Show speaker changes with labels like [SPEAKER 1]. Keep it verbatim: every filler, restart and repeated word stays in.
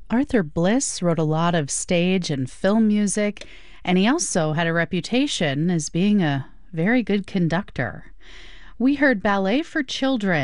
[SPEAKER 1] Arthur Bliss wrote a lot of stage and film music, and he also had a reputation as being a very good conductor. We heard Ballet for Children